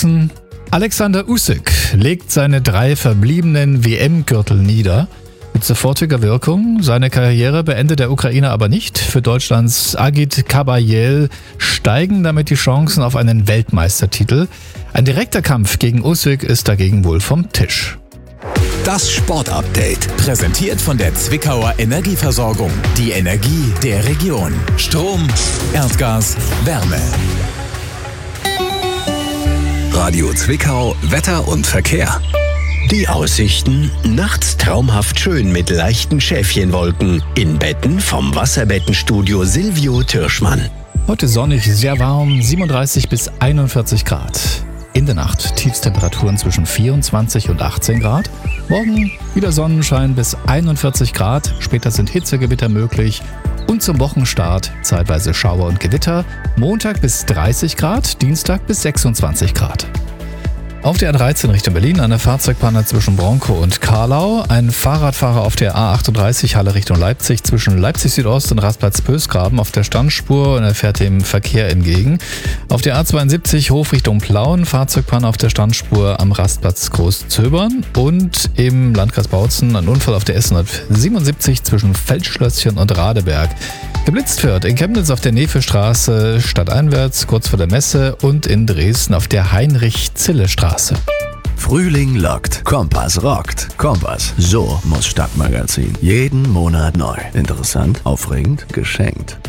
Boxen. Alexander Usyk legt seine 3 verbliebenen WM-Gürtel nieder. Mit sofortiger Wirkung. Seine Karriere beendet der Ukrainer aber nicht. Für Deutschlands Agit Kabayel steigen damit die Chancen auf einen Weltmeistertitel. Ein direkter Kampf gegen Usyk ist dagegen wohl vom Tisch. Das Sportupdate, präsentiert von der Zwickauer Energieversorgung. Die Energie der Region. Strom, Erdgas, Wärme. Radio Zwickau, Wetter und Verkehr. Die Aussichten: nachts traumhaft schön mit leichten Schäfchenwolken. In Betten vom Wasserbettenstudio Silvio Türschmann. Heute sonnig, sehr warm, 37 bis 41 Grad. In der Nacht Tiefstemperaturen zwischen 24 und 18 Grad. Morgen wieder Sonnenschein bis 41 Grad. Später sind Hitzegewitter möglich. Und zum Wochenstart zeitweise Schauer und Gewitter. Montag bis 30 Grad, Dienstag bis 26 Grad. Auf der A13 Richtung Berlin eine Fahrzeugpanne zwischen Bronkow und Carlau. Ein Fahrradfahrer auf der A38 Halle Richtung Leipzig zwischen Leipzig Südost und Rastplatz-Pösgraben auf der Standspur und er fährt dem Verkehr entgegen. Auf der A72 Hof Richtung Plauen Fahrzeugpanne auf der Standspur am Rastplatz Großzöbern und im Landkreis Bautzen ein Unfall auf der S177 zwischen Feldschlösschen und Radeberg. Geblitzt wird in Chemnitz auf der Nevestraße stadteinwärts kurz vor der Messe und in Dresden auf der Heinrich-Zille-Straße. Frühling lockt, Kompass rockt. Kompass, so muss Stadtmagazin. Jeden Monat neu. Interessant, aufregend, geschenkt.